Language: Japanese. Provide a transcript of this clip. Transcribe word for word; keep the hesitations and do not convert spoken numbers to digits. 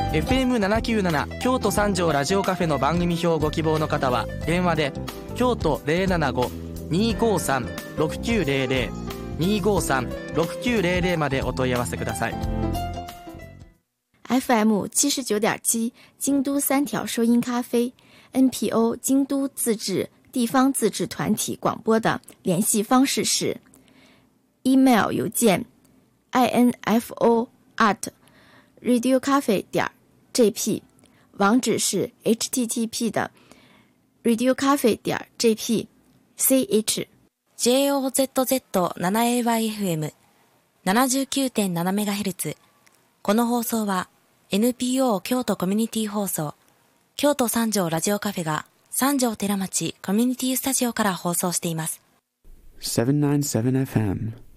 エフエムななきゅうなな 京都三条ラジオカフェの番組表をご希望の方は電話で京都 ゼロななご にーごーさん ろくきゅうゼロゼロ にーごーさん ろくきゅうゼロゼロまでお問い合わせください。 エフエム 七十九点七京都三条收音咖啡 N P O 京都自治地方自治团体广播的联系方式是 email 邮件 info at radiocafe 点 jp， 网址是 http 的 radiocafe 点 jp ch ジェイオーゼットゼットセブンエーワイエフエムななじゅうきゅうてんななメガヘルツ。この放送は エヌピーオー 京都コミュニティ放送京都三条ラジオカフェが三条寺町コミュニティスタジオから放送しています。 セブンナインセブンエフエム